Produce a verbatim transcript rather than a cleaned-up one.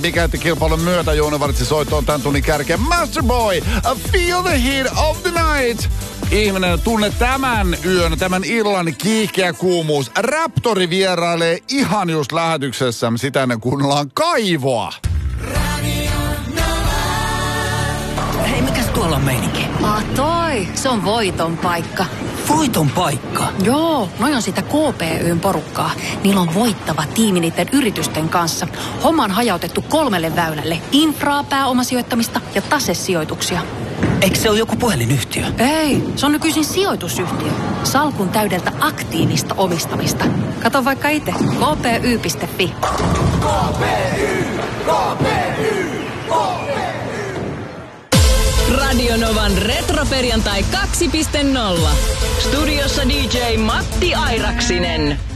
mikä kilpailun myötä Jouni valitsi soittoon tämän tunnin kärkeen Masterboy, Feel the Heat of the Night. Ihminen, tunne tämän yön, tämän illan kiihkeä kuumuus. Raptori vierailee ihan just lähetyksessä, sitä ennen kuunnellaan Kaivoa. Hei, mikäs tuolla on meininki? Ah toi, se on voiton paikka. Voiton paikka? Joo, noi on sitä K P Y:n porukkaa. Niillä on voittava tiimi niiden yritysten kanssa. Homma on hajautettu kolmelle väylälle. Infraa, pääomasijoittamista ja tasesijoituksia. Eikö se ole joku puhelinyhtiö? Ei, se on nykyisin sijoitusyhtiö. Salkun täydeltä aktiivista omistamista. Kato vaikka itse. k p y piste f i. K P Y, K P Y, K P Y. Radionovan retroperjantai kaksi piste nolla. Studiossa D J Matti Airaksinen.